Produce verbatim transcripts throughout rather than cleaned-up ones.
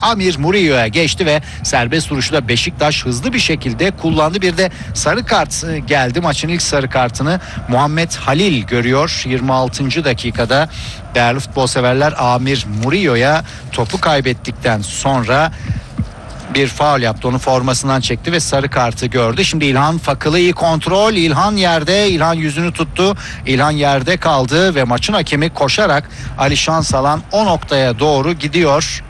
Amir Murillo'ya geçti ve serbest vuruşu da Beşiktaş hızlı bir şekilde kullandı. Bir de sarı kart geldi. Maçın ilk sarı kartını Muhammed Halil görüyor. yirmi altıncı dakikada değerli futbol severler, Amir Murillo'ya topu kaybettikten sonra bir faul yaptı. Onu formasından çekti ve sarı kartı gördü. Şimdi İlhan Fakılı iyi kontrol. İlhan yerde. İlhan yüzünü tuttu. İlhan yerde kaldı ve maçın hakemi koşarak Ali Şansalan o noktaya doğru gidiyor.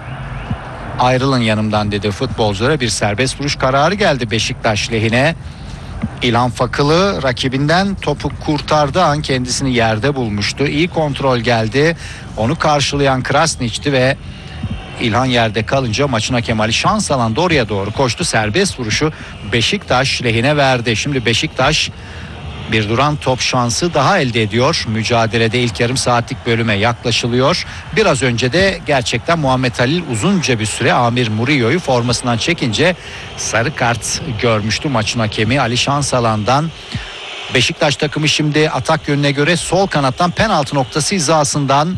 Ayrılın yanımdan dedi futbolculara. Bir serbest vuruş kararı geldi Beşiktaş lehine. İlhan Fakılı rakibinden topu kurtardığı an kendisini yerde bulmuştu. İyi kontrol geldi. Onu karşılayan Krasniç'ti ve İlhan yerde kalınca maçın hakemi Ali Şansalan da oraya doğru koştu. Serbest vuruşu Beşiktaş lehine verdi. Şimdi Beşiktaş bir duran top şansı daha elde ediyor. Mücadelede ilk yarım saatlik bölüme yaklaşılıyor. Biraz önce de gerçekten Muhammed Halil uzunca bir süre Amir Murillo'yu formasından çekince sarı kart görmüştü maçın hakemi Ali Şansalan'dan. Beşiktaş takımı şimdi atak yönüne göre sol kanattan penaltı noktası hizasından,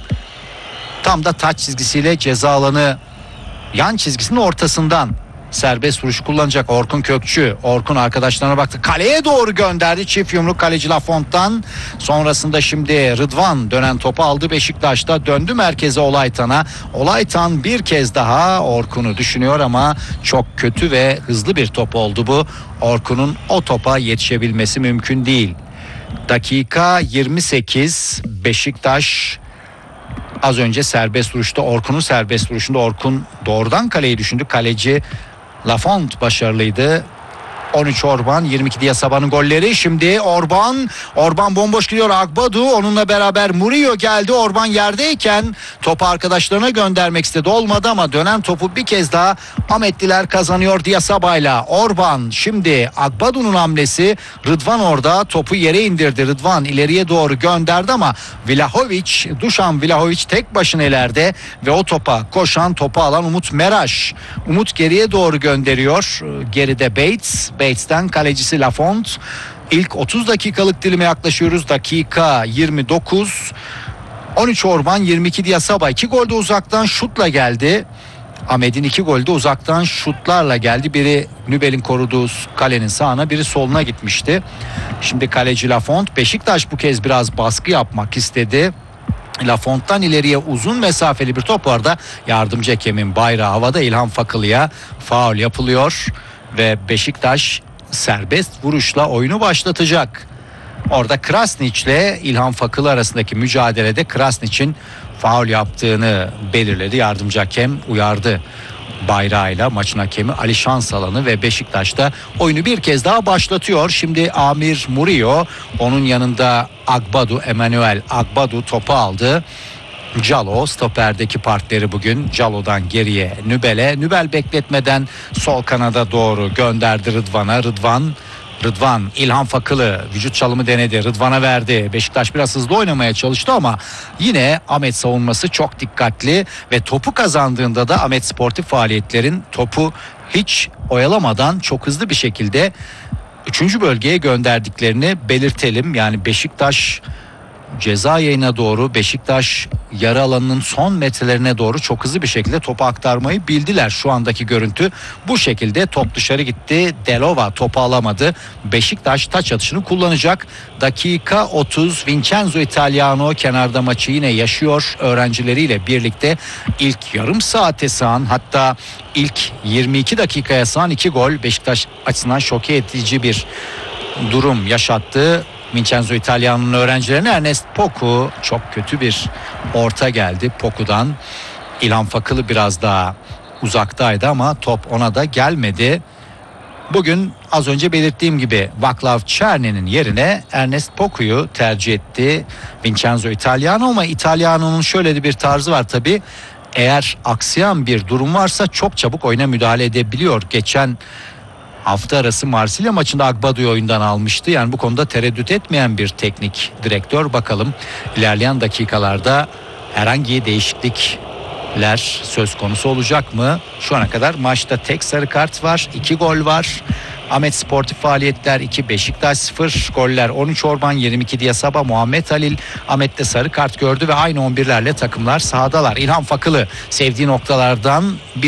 tam da taç çizgisiyle ceza alanı yan çizgisinin ortasından serbest vuruş kullanacak Orkun Kökçü. Orkun arkadaşlarına baktı. Kaleye doğru gönderdi. Çift yumruk kaleci Lafont'tan. Sonrasında şimdi Rıdvan dönen topu aldı Beşiktaş'ta. Döndü merkeze Olaytan'a. Olaytan bir kez daha Orkun'u düşünüyor ama çok kötü ve hızlı bir top oldu bu. Orkun'un o topa yetişebilmesi mümkün değil. Dakika yirmi sekiz. Beşiktaş az önce serbest vuruşta, Orkun'un serbest vuruşunda Orkun doğrudan kaleyi düşündü. Kaleci Lafont başarılıydı. on üç Orban, yirmi iki Diasaba'nın golleri. Şimdi Orban, Orban bomboş gidiyor. Agbadu, onunla beraber Murillo geldi. Orban yerdeyken topu arkadaşlarına göndermek istedi. Olmadı ama dönen topu bir kez daha Ahmetliler kazanıyor Diasaba'yla. Orban, şimdi Agbadu'nun hamlesi. Rıdvan orada topu yere indirdi. Rıdvan ileriye doğru gönderdi ama Vlahovic, Dušan Vlahovic tek başına ileride ve o topa koşan, topu alan Umut Meraş. Umut geriye doğru gönderiyor. Geride Bates. Bates'ten kalecisi Lafont. İlk otuz dakikalık dilime yaklaşıyoruz. Dakika yirmi dokuz. on üç Orban, yirmi iki Diasaba. iki golde uzaktan şutla geldi. Ahmet'in iki golde uzaktan şutlarla geldi. Biri Nübel'in koruduğu kalenin sağına, biri soluna gitmişti. Şimdi kaleci Lafont. Beşiktaş bu kez biraz baskı yapmak istedi. Lafont'tan ileriye uzun mesafeli bir top vardı. Yardımcı hakemin bayrağı havada. İlhan Fakılı'ya faul yapılıyor ve Beşiktaş serbest vuruşla oyunu başlatacak. Orada Krasniç ile İlhan Fakılı arasındaki mücadelede Krasniç'in faul yaptığını belirledi. Yardımcı hakem uyardı bayrağıyla maçın hakemi Ali Şansalan'ı ve Beşiktaş'ta oyunu bir kez daha başlatıyor. Şimdi Amir Murillo, onun yanında Agbadu, Emmanuel Agbadu topu aldı. Calo stoperdeki partneri bugün. Calo'dan geriye Nübel'e. Nübel bekletmeden sol kanada doğru gönderdi Rıdvan'a. Rıdvan Rıdvan İlhan Fakılı vücut çalımı denedi. Rıdvan'a verdi. Beşiktaş biraz hızlı oynamaya çalıştı ama yine Ahmet savunması çok dikkatli ve topu kazandığında da Ahmet sportif faaliyetlerin topu hiç oyalamadan çok hızlı bir şekilde üçüncü bölgeye gönderdiklerini belirtelim. Yani Beşiktaş ceza yayına doğru, Beşiktaş yarı alanının son metrelerine doğru çok hızlı bir şekilde topu aktarmayı bildiler. Şu andaki görüntü bu şekilde. Top dışarı gitti. Delova topu alamadı. Beşiktaş taç atışını kullanacak. Dakika otuz. Vincenzo Italiano kenarda maçı yine yaşıyor. Öğrencileriyle birlikte ilk yarım saate sığan, hatta ilk yirmi iki dakikaya sığan iki gol Beşiktaş açısından şoke edici bir durum yaşattı. Vincenzo Italiano'nun öğrencilerine Ernest Poku, çok kötü bir orta geldi Poku'dan. İlhan Fakılı biraz daha uzaktaydı ama top ona da gelmedi. Bugün az önce belirttiğim gibi Vaclav Černy'nin yerine Ernest Poku'yu tercih etti Vincenzo Italiano, ama Italiano'nun şöyle de bir tarzı var tabii. Eğer aksayan bir durum varsa çok çabuk oyuna müdahale edebiliyor. Geçen hafta arası Marsilya maçında Agbadu'yu oyundan almıştı. Yani bu konuda tereddüt etmeyen bir teknik direktör. Bakalım ilerleyen dakikalarda herhangi değişiklikler söz konusu olacak mı? Şu ana kadar maçta tek sarı kart var, iki gol var. Ahmet Sportif Faaliyetler iki, Beşiktaş sıfır. Goller on üç Orban, yirmi iki Diyasaba, Muhammed Halil. Ahmet de sarı kart gördü ve aynı on birlerle takımlar sahadalar. İlhan Fakılı sevdiği noktalardan bir